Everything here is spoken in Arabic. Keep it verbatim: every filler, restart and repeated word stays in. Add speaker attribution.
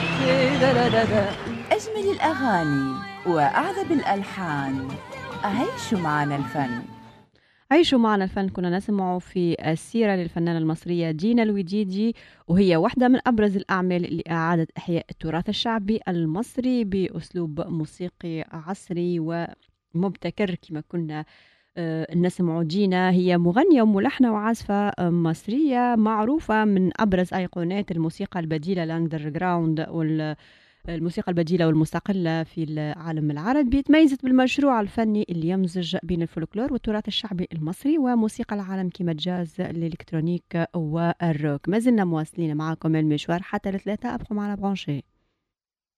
Speaker 1: أجمل الأغاني وأعذب الألحان، عيشوا معنا الفن.
Speaker 2: عيشوا معنا الفن. كنا نسمع في السيرة للفنانة المصرية دينا الوديدي، وهي واحدة من أبرز الأعمال اللي أعادت إحياء التراث الشعبي المصري بأسلوب موسيقي عصري ومبتكر. كما كنا آه، نسمع دينا، هي مغنية وملحنة وعازفة آه، مصرية معروفة، من أبرز أيقونات الموسيقى البديلة الأندرغراوند وال الموسيقى البديلة والمستقلة في العالم العربي. تميزت بالمشروع الفني اللي يمزج بين الفولكلور والتراث الشعبي المصري وموسيقى العالم كما الجاز، الإلكترونيك والروك. ما زلنا مواصلين معكم المشوار حتى الثلاثة، أبقوا معنا برانشي.